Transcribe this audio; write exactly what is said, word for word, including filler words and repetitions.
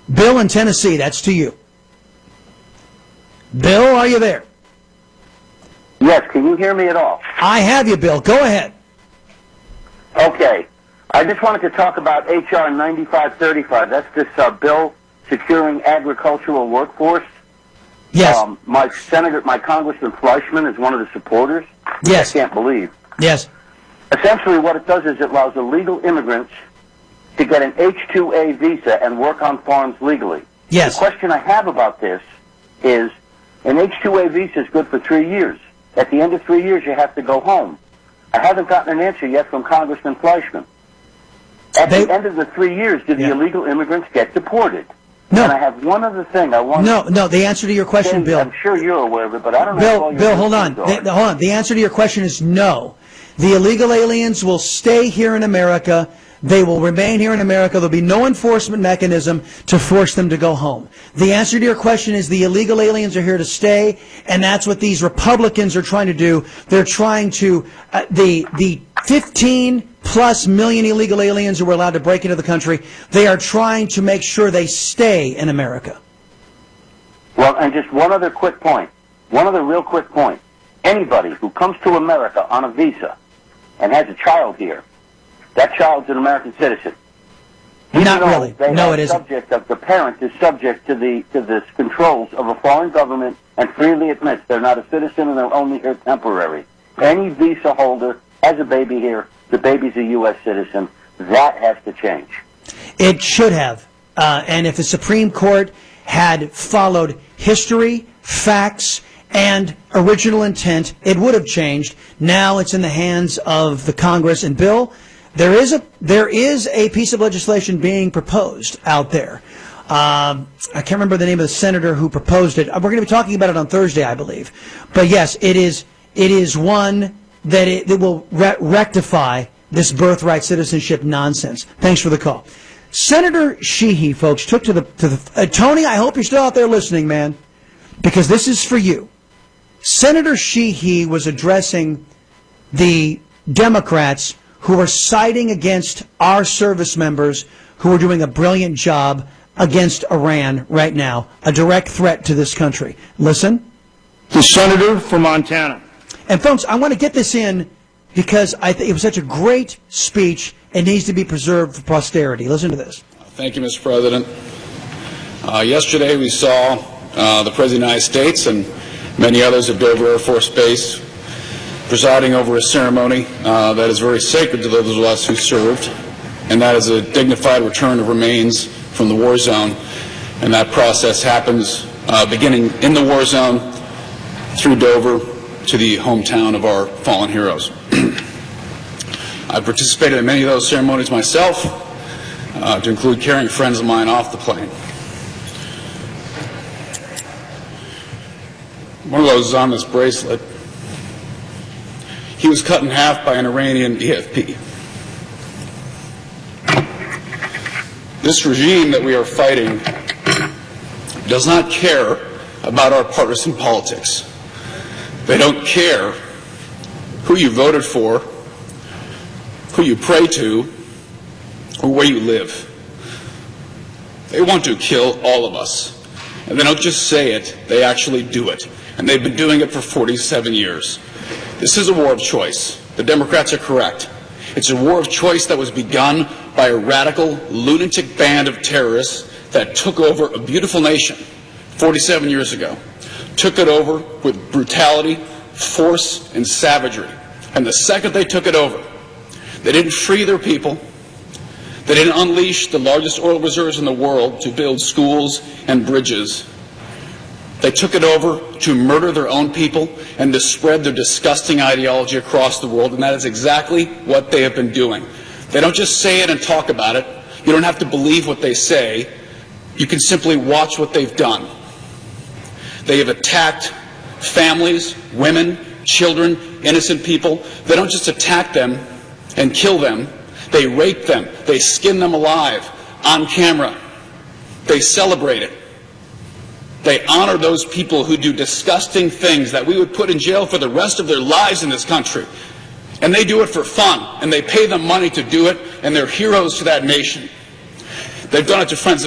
Bill in Tennessee, that's to you. Bill, are you there? Yes, can you hear me at all? I have you, Bill. Go ahead. Okay. I just wanted to talk about H R ninety-five thirty-five. That's this uh, bill securing agricultural workforce. Yes. Um, my senator, my Congressman Fleischman is one of the supporters. Yes. I can't believe. Yes. Essentially what it does is it allows illegal immigrants to get an H two A visa and work on farms legally. Yes. The question I have about this is an H two A visa is good for three years. At the end of three years, you have to go home. I haven't gotten an answer yet from Congressman Fleischman. At They, the end of the three years, did yeah. the illegal immigrants get deported? No. And I have one other thing I want No, to no, the answer to your question, say, Bill. I'm sure you're aware of it, but I don't know if all Bill, your Bill, hold on. listeners The, are. hold on. The answer to your question is no. The illegal aliens will stay here in America. They will remain here in America. There'll be no enforcement mechanism to force them to go home. The answer to your question is the illegal aliens are here to stay, and that's what these Republicans are trying to do. They're trying to, uh, the, the fifteen plus million illegal aliens who were allowed to break into the country, they are trying to make sure they stay in America. Well, and just one other quick point. One other real quick point. Anybody who comes to America on a visa and has a child here, that child's an American citizen. Even Not though really. They No, are it isn't. Subject of the parent is subject to the to the controls of a foreign government and freely admits they're not a citizen and they're only here temporary. Any visa holder has a baby here. The baby's a U S citizen. That has to change. It should have. Uh, and if the Supreme Court had followed history, facts, and original intent, it would have changed. Now it's in the hands of the Congress. And Bill, there is a there is a piece of legislation being proposed out there. Um, I can't remember the name of the senator who proposed it. We're going to be talking about it on Thursday, I believe. But yes, it is it is one that it, that will re rectify this birthright citizenship nonsense. Thanks for the call. Senator Sheehy, folks, took to the to the uh, Tony. I hope you're still out there listening, man, because this is for you. Senator Sheehy was addressing the Democrats who are siding against our service members who are doing a brilliant job against Iran right now, a direct threat to this country. Listen. The senator from Montana. And folks, I want to get this in because I think it was such a great speech. It needs to be preserved for posterity. Listen to this. Thank you, Mister President. Uh, yesterday we saw uh, the President of the United States and many others at Dover Air Force Base presiding over a ceremony uh, that is very sacred to those of us who served, and that is a dignified return of remains from the war zone. And that process happens uh, beginning in the war zone through Dover to the hometown of our fallen heroes. I participated in many of those ceremonies myself, uh, to include carrying friends of mine off the plane. One of those is on this bracelet. He was cut in half by an Iranian D F P. This regime that we are fighting does not care about our partisan politics. They don't care who you voted for, who you pray to, or where you live. They want to kill all of us. And they don't just say it, they actually do it. And they've been doing it for forty-seven years. This is a war of choice. The Democrats are correct. It's a war of choice that was begun by a radical, lunatic band of terrorists that took over a beautiful nation forty-seven years ago. Took it over with brutality, force, and savagery. And the second they took it over, they didn't free their people. They didn't unleash the largest oil reserves in the world to build schools and bridges. They took it over to murder their own people and to spread their disgusting ideology across the world, and that is exactly what they have been doing. They don't just say it and talk about it. You don't have to believe what they say. You can simply watch what they've done. They have attacked families, women, children, innocent people. They don't just attack them and kill them. They rape them. They skin them alive on camera. They celebrate it. They honor those people who do disgusting things that we would put in jail for the rest of their lives in this country. And they do it for fun, and they pay them money to do it, and they're heroes to that nation. They've done it to friends of